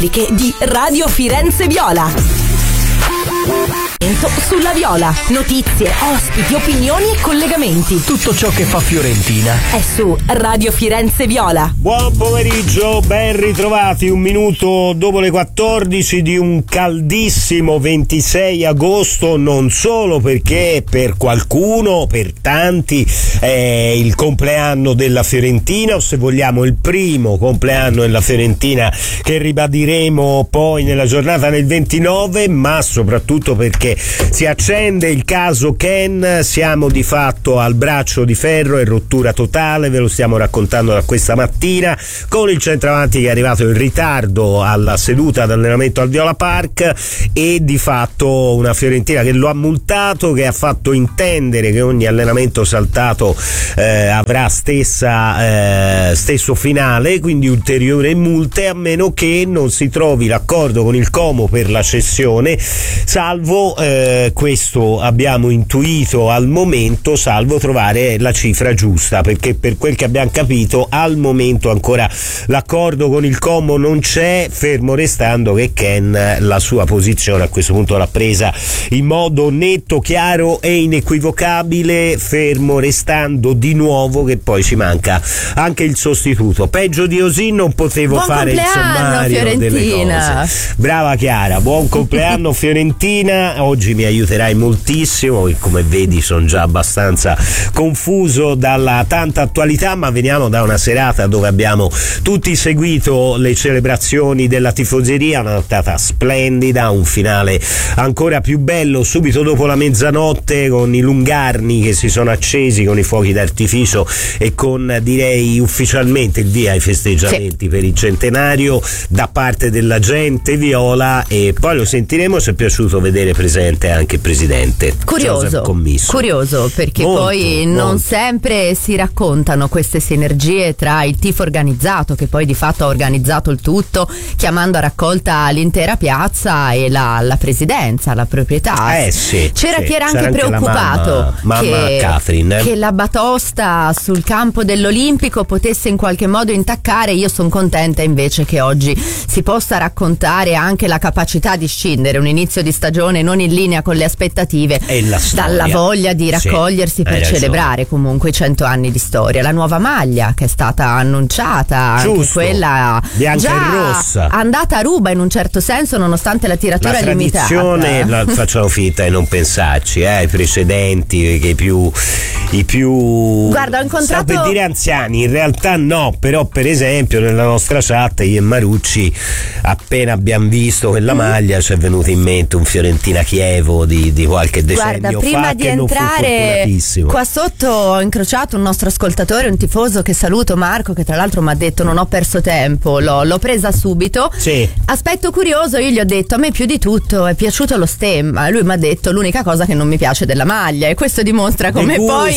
di Radio Firenze Viola. Sulla Viola, notizie, ospiti, opinioni e collegamenti. Tutto ciò che fa Fiorentina è su Radio Firenze Viola. Buon pomeriggio, ben ritrovati. Un minuto dopo le 14 di un caldissimo 26 agosto, non solo perché per qualcuno, per tanti, è il compleanno della Fiorentina, o se vogliamo il primo compleanno della Fiorentina che ribadiremo poi nella giornata del 29, ma soprattutto perché si accende il caso Ken. Siamo di fatto al braccio di ferro e rottura totale, ve lo stiamo raccontando da questa mattina, con il centravanti che è arrivato in ritardo alla seduta d'allenamento al Viola Park e di fatto una Fiorentina che lo ha multato, che ha fatto intendere che ogni allenamento saltato avrà stesso finale, quindi ulteriori multe, a meno che non si trovi l'accordo con il Como per la cessione, salvo questo abbiamo intuito al momento, salvo trovare la cifra giusta, perché per quel che abbiamo capito al momento ancora l'accordo con il Como non c'è, fermo restando che Ken la sua posizione a questo punto l'ha presa in modo netto, chiaro e inequivocabile, fermo restando di nuovo che poi ci manca anche il sostituto. Peggio di così non potevo fare il sommario Fiorentina. delle cose. Brava Chiara, buon compleanno Fiorentina. Oggi mi aiuterai moltissimo, e come vedi sono già abbastanza confuso dalla tanta attualità, ma veniamo da una serata dove abbiamo tutti seguito le celebrazioni della tifoseria, una nottata splendida, un finale ancora più bello subito dopo la mezzanotte, con i lungarni che si sono accesi con i fuochi d'artificio e con, direi ufficialmente, il via ai festeggiamenti per il centenario da parte della gente viola, e poi lo sentiremo. Se è piaciuto vedere presente anche il presidente curioso perché molto, poi non sempre si raccontano queste sinergie tra il tifo organizzato, che poi di fatto ha organizzato il tutto chiamando a raccolta l'intera piazza, e la presidenza, la proprietà. C'era chi era anche preoccupato che la batosta sul campo dell'Olimpico potesse in qualche modo intaccare. Io sono contenta invece che oggi si possa raccontare anche la capacità di scindere un inizio di stagione non in linea con le aspettative dalla voglia di raccogliersi per celebrare comunque i 100 anni di storia. La nuova maglia che è stata annunciata, anche quella bianca e rossa, andata a ruba in un certo senso, nonostante la tiratura limitata. La tradizione la facciamo finta di non pensarci, i precedenti, che i più guarda, ho incontrato, per dire anziani, in realtà no, però per esempio nella nostra chat io e Marucci, appena abbiamo visto quella maglia ci è venuto in mente un Fiorentina Chievo di qualche decennio. Guarda, prima di entrare qua sotto ho incrociato un nostro ascoltatore, un tifoso che saluto, Marco, che tra l'altro mi ha detto non ho perso tempo, l'ho presa subito. Aspetto curioso, io gli ho detto a me più di tutto è piaciuto lo stemma, lui mi ha detto l'unica cosa che non mi piace della maglia, e questo dimostra come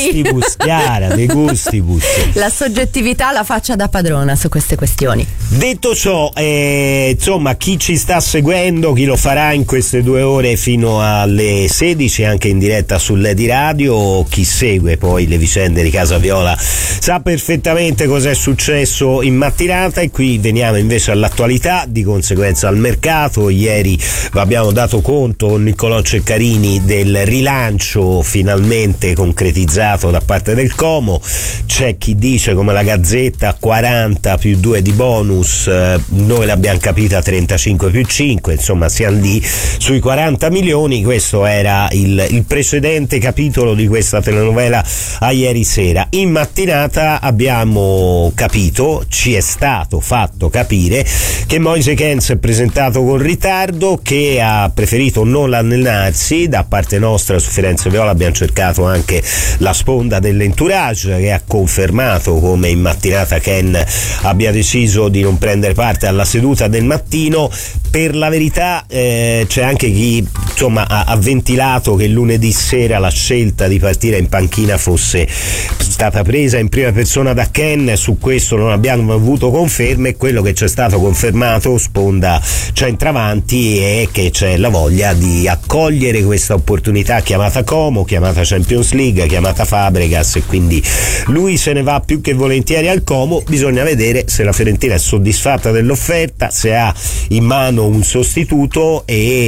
Chiara, de gustibus. La soggettività la faccia da padrona su queste questioni. Detto ciò, insomma, chi ci sta seguendo, chi lo farà in queste 2 ore fino alle 16 anche in diretta sull'Edi Radio, chi segue poi le vicende di Casa Viola sa perfettamente cosa è successo in mattinata, e qui veniamo invece all'attualità, di conseguenza al mercato. Ieri vi abbiamo dato conto con Niccolò Ceccarini del rilancio finalmente concretizzato da parte del Como. C'è chi dice, come la Gazzetta, 40 più 2 di bonus, noi l'abbiamo capita 35 più 5, insomma siamo lì sui 40 milioni. Questo era il precedente capitolo di questa telenovela a ieri sera. In mattinata abbiamo capito, ci è stato fatto capire, che Moise Kean si è presentato con ritardo, che ha preferito non allenarsi. Da parte nostra su Firenze Viola abbiamo cercato anche la sponda dell'entourage, che ha confermato come in mattinata Kean abbia deciso di non prendere parte alla seduta del mattino. Per la verità c'è anche chi insomma ha ventilato che lunedì sera la scelta di partire in panchina fosse stata presa in prima persona da Ken. Su questo non abbiamo avuto conferme. Quello che c'è stato confermato, sponda centravanti, è che c'è la voglia di accogliere questa opportunità chiamata Como, chiamata Champions League, chiamata Fabregas, e quindi lui se ne va più che volentieri al Como. Bisogna vedere se la Fiorentina è soddisfatta dell'offerta, se ha in mano un sostituto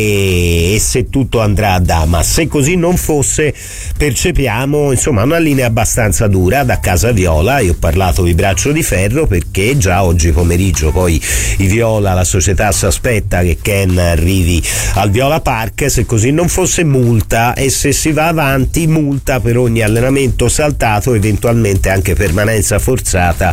e se tutto andrà a dama. Se così non fosse, percepiamo insomma una linea abbastanza dura da casa viola. Io ho parlato di braccio di ferro perché già oggi pomeriggio poi i viola, la società si aspetta che Ken arrivi al Viola Park. Se così non fosse, multa, e se si va avanti multa per ogni allenamento saltato, eventualmente anche permanenza forzata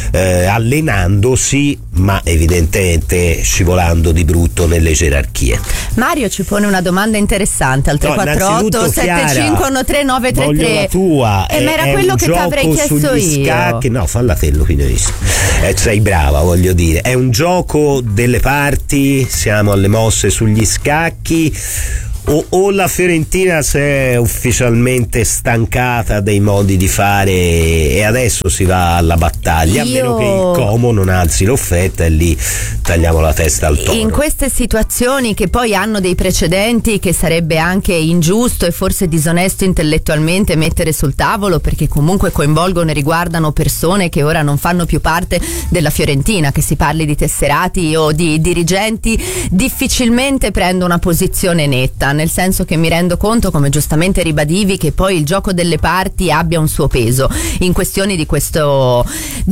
allenandosi, ma evidentemente scivolando di brutto nelle gerarchie. Mario ci pone una domanda interessante al 348 751 933. Voglio la tua. Ma era quello che ti avrei chiesto io. Scacchi. No, falla te l'opinionista. Sei brava, voglio dire. È un gioco delle parti, siamo alle mosse sugli scacchi. O la Fiorentina si è ufficialmente stancata dei modi di fare e adesso si va alla battaglia, a meno che il Como non alzi l'offerta e lì tagliamo la testa al toro. In queste situazioni che poi hanno dei precedenti che sarebbe anche ingiusto e forse disonesto intellettualmente mettere sul tavolo, perché comunque coinvolgono e riguardano persone che ora non fanno più parte della Fiorentina, che si parli di tesserati o di dirigenti, difficilmente prendo una posizione netta, nel senso che mi rendo conto, come giustamente ribadivi, che poi il gioco delle parti abbia un suo peso in questioni di questo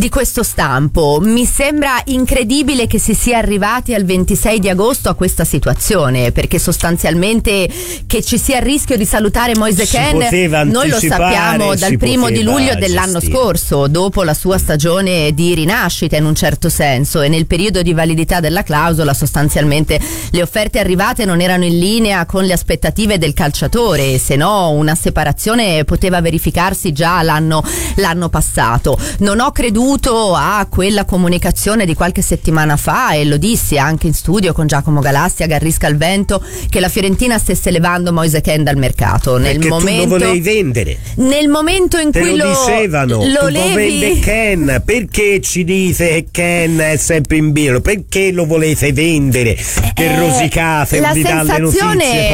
stampo. Mi sembra incredibile che si sia arrivati al 26 di agosto a questa situazione, perché sostanzialmente che ci sia il rischio di salutare Moise Kean noi lo sappiamo dal 1 di luglio dell'anno scorso, dopo la sua stagione di rinascita in un certo senso, e nel periodo di validità della clausola sostanzialmente le offerte arrivate non erano in linea con le aspettative del calciatore, se no una separazione poteva verificarsi già l'anno passato. Non ho creduto a quella comunicazione di qualche settimana fa, e lo dissi anche in studio con Giacomo Galassi a Garrisca al Vento, che la Fiorentina stesse levando Moise Kean dal mercato. Nel momento, tu lo volevi vendere, nel momento in cui lo dicevano, lo tu levi, vende Kean, perché ci dite che Kean è sempre in bilo, perché lo volete vendere, che rosicate, la vi dà le notizie.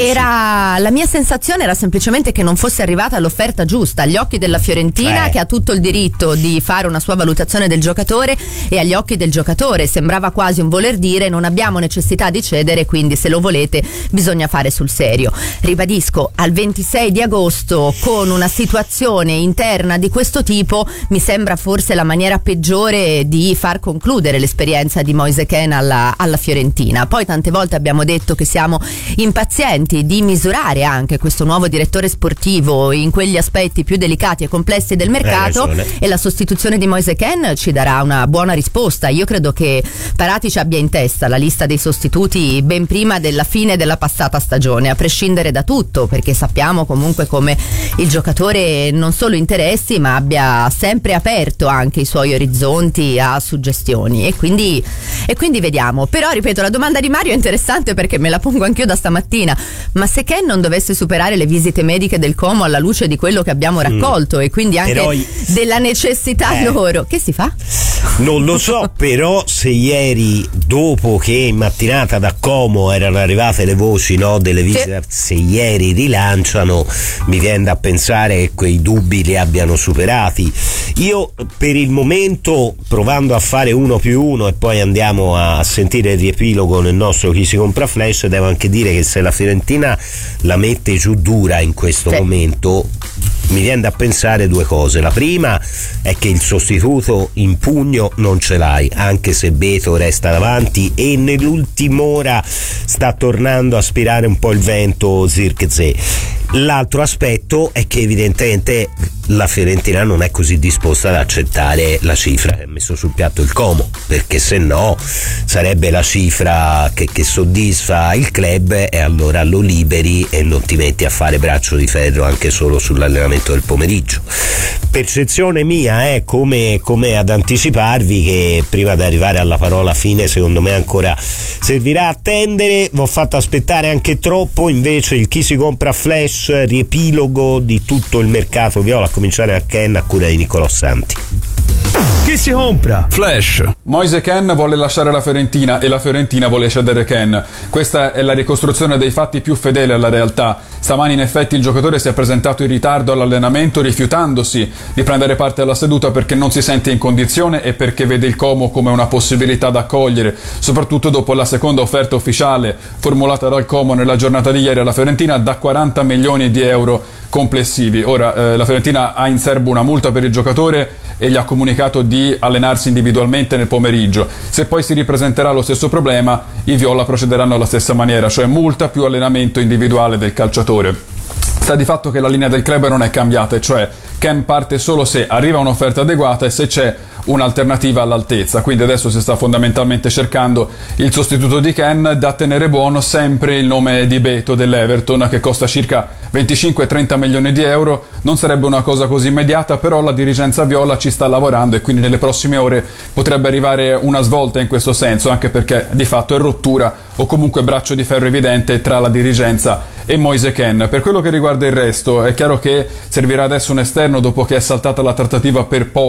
La mia sensazione era semplicemente che non fosse arrivata l'offerta giusta agli occhi della Fiorentina, che ha tutto il diritto di fare una sua valutazione del giocatore, e agli occhi del giocatore sembrava quasi un voler dire: non abbiamo necessità di cedere, quindi se lo volete bisogna fare sul serio. Ribadisco, al 26 di agosto con una situazione interna di questo tipo mi sembra forse la maniera peggiore di far concludere l'esperienza di Moise Kean alla Fiorentina. Poi tante volte abbiamo detto che siamo impazienti di misurare anche questo nuovo direttore sportivo in quegli aspetti più delicati e complessi del mercato, e la sostituzione di Moise Kean ci darà una buona risposta. Io credo che Paratici abbia in testa la lista dei sostituti ben prima della fine della passata stagione, a prescindere da tutto, perché sappiamo comunque come il giocatore non solo interessi, ma abbia sempre aperto anche i suoi orizzonti a suggestioni, e quindi vediamo. Però ripeto, la domanda di Mario è interessante perché me la pongo anch'io da stamattina: ma se Kean non dovesse superare le visite mediche del Como alla luce di quello che abbiamo raccolto e quindi anche della necessità loro, che si fa? Non lo so, però se ieri, dopo che in mattinata da Como erano arrivate le voci delle visite, se ieri rilanciano, mi viene da pensare che quei dubbi li abbiano superati. Io per il momento, provando a fare 1+1 e poi andiamo a sentire il riepilogo nel nostro Chi si compra Flash, devo anche dire che se la Fiorentina la mette giù dura in questo momento, mi viene da pensare due cose. La prima è che il sostituto in pugno non ce l'hai, anche se Beto resta davanti e nell'ultima ora sta tornando a spirare un po' il vento Zirkzee. L'altro aspetto è che evidentemente la Fiorentina non è così disposta ad accettare la cifra che ha messo sul piatto il Como, perché se no sarebbe la cifra che soddisfa il club, e allora lo liberi e non ti metti a fare braccio di ferro anche solo sull'allenamento del pomeriggio. percezione mia, come ad anticiparvi che prima di arrivare alla parola fine secondo me ancora servirà attendere. Vi ho fatto aspettare anche troppo, invece il Chi si compra Flash, riepilogo di tutto il mercato viola, a cominciare da Ken, a cura di Niccolò Santi. Chi si compra Flash? Moise Kean vuole lasciare la Fiorentina e la Fiorentina vuole cedere Kean. Questa è la ricostruzione dei fatti più fedele alla realtà. Stamani in effetti il giocatore si è presentato in ritardo all'allenamento, rifiutandosi di prendere parte alla seduta perché non si sente in condizione e perché vede il Como come una possibilità da accogliere, soprattutto dopo la seconda offerta ufficiale formulata dal Como nella giornata di ieri alla Fiorentina da 40 milioni di euro complessivi. Ora la Fiorentina ha in serbo una multa per il giocatore e gli ha comunicato di allenarsi individualmente nel pomeriggio. Se poi si ripresenterà lo stesso problema, i viola procederanno alla stessa maniera, cioè multa più allenamento individuale del calciatore. Sta di fatto che la linea del club non è cambiata, e cioè Kean parte solo se arriva un'offerta adeguata e se c'è un'alternativa all'altezza, quindi adesso si sta fondamentalmente cercando il sostituto di Kean. Da tenere buono sempre il nome di Beto dell'Everton, che costa circa 25-30 milioni di euro. Non sarebbe una cosa così immediata, però la dirigenza viola ci sta lavorando e quindi nelle prossime ore potrebbe arrivare una svolta in questo senso, anche perché di fatto è rottura o comunque braccio di ferro evidente tra la dirigenza e Moise Kean. Per quello che riguarda il resto, è chiaro che servirà adesso un esterno dopo che è saltata la trattativa per